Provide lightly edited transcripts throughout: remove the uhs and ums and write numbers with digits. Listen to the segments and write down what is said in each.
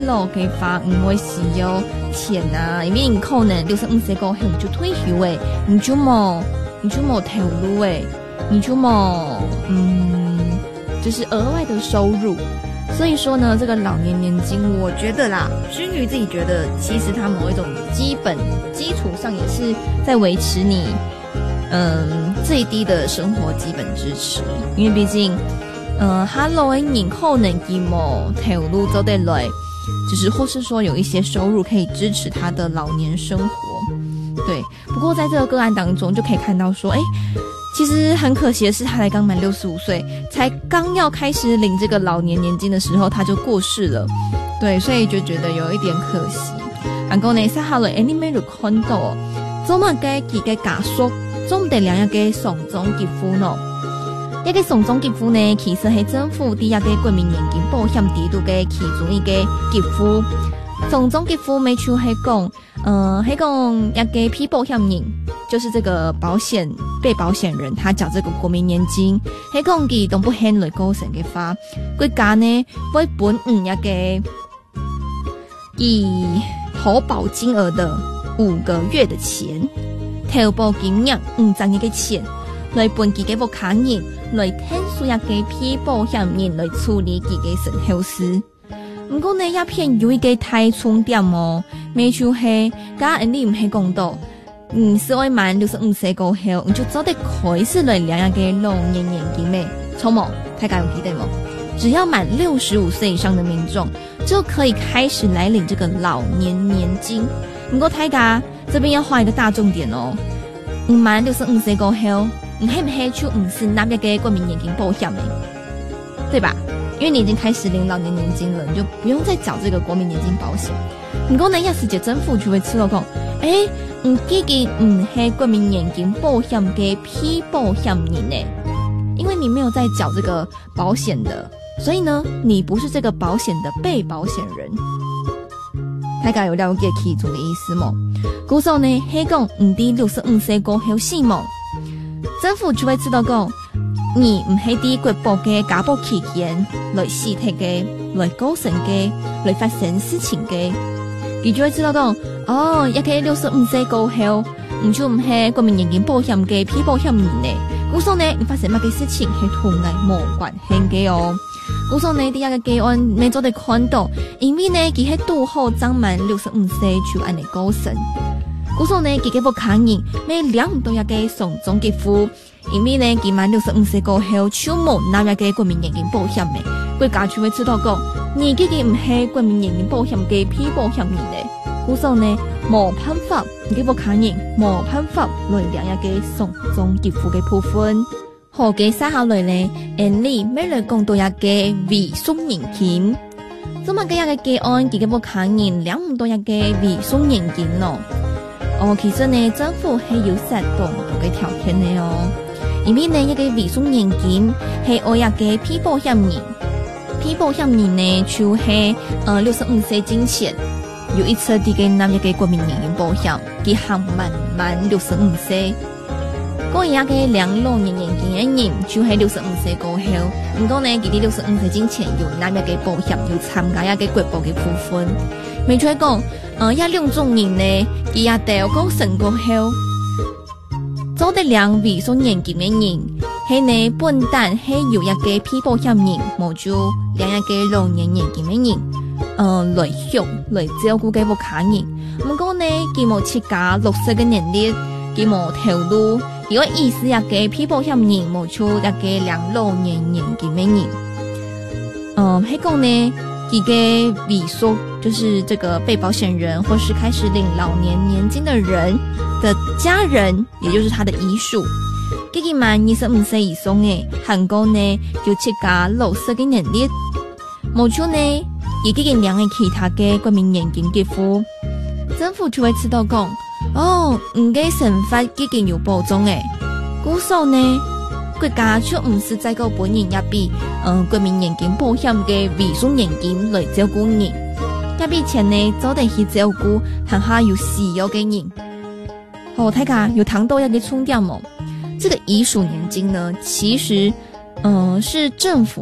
老给发唔会使用钱啊，因为你可能65岁过后你就退休诶，你就冇投入诶，你就冇就是额外的收入。所以说呢，这个老年年金，我觉得啦，君宇自己觉得，其实它某一种基础上也是在维持你最低的生活基本支持，因为毕竟他老的人可能佢冇投入做得来，就是或是说有一些收入可以支持他的老年生活。对，不过在这个个案当中就可以看到说，其实很可惜的是，他才刚满65岁，才刚要开始领这个老年年金的时候，他就过世了。对，所以就觉得有一点可惜。不過呢，接下來你咪就看到，做乜嘅佢嘅家屬總得兩個喪鐘給付呢？一個喪鐘給付呢，其實係政府第一個國民年金保險制度嘅其中一個給付。喪鐘給付沒就係講，係講一個被保險人。就是這個被保險人，他繳這個國民年金，係講佢都不限來高成嘅話，國家呢會本一個以投保金額的5個月的錢，投保金額500個錢，來本佢嘅屋企人，來聽數一個被保險人來處理佢嘅身後事。不過呢，一片有一個太重點哦，咩就係，假如你唔係講到。是愛滿65歲過後，你就早得開始來領一個老年年金咩？錯冇？大家有記得冇？只要滿65歲以上的民眾，就可以開始來領這個老年年金。不過大家這邊要畫一個大重點哦，滿65歲過後，你係唔係就唔是拿一個國民年金保險誒？對吧？因為你已經開始領老年年金了，你就不用再繳這個國民年金保險。不過呢，要是政府就會知道講，基金係國民年金保險嘅被保險人呢，因為你沒有在繳這個保險的，所以呢，你不是這個保險的被保險人。大家有了解其中的意思嗎？故說呢，係講唔啲65歲過後死亡，政府就會知道講，你唔係啲國保嘅家保期間來死體嘅，來構成嘅，來發生事情嘅。佢就會知道講，一個65歲過後，唔就唔係國民年金保險嘅被保險人呢。故說呢，你發生乜嘅事情係同佢冇關係嘅哦。故說呢，第一個個案沒做得看到，因為呢，佢係拄好長滿65歲就安尼過身。故說呢，佢嘅屋企人每兩都一個喪鐘給付，因為呢，佢滿65歲過後就冇拿一個國民年金保險嘅，國家就會知道講。你自己唔係國民年金保險嘅被保險人咧，故所呢冇辦法，你嘅屋企人冇辦法來領一個喪鐘給付嘅部分。好嘅，接下來呢，你每來講到一個遺屬年金，咁啊，一個個案，佢嘅屋企人領唔到一個遺屬年金咯。其實呢，政府係有設定好嘅條件嘅哦，因為呢一個遺屬年金係我一個被保險人。被保險人呢，就係65歲之前有一次啲嘅拿一個國民年金保險，佢行滿65歲，嗰一個領老年年金嘅人就係65歲過後，唔過呢，佢哋65歲之前有拿一個保險，有參加一個國保嘅部分。咪再講，一兩種人呢，佢也得過身過後，做得領遺屬年金嘅人。係呢，本單係有一個被保險人，冇就領一個老年年金嘅人，來享來照顧嘅屋企人。唔過呢，佢冇參加60個年齡，佢冇投入，佢個意思一個被保險人冇就一個領老年年金嘅人。係講呢，佢嘅遺屬就是這個被保險人或是開始領老年年金的人的家人，也就是他的遺屬。佢滿25歲以上嘅，韓國呢就參加60個年齡，冇錯呢，而佢領嘅其他嘅國民年金給付，政府就會知道講，唔嘅身份已經有保障嘅，故所呢，國家就唔是再個本人一筆，國民年金保險嘅遺屬年金來照顧人，一筆錢呢，早得去照顧行下有需要嘅人。好，大家有談到一個重點冇？這個遺屬年金呢，其實，是政府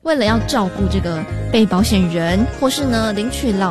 为了要照顾这个被保险人，或是呢领取劳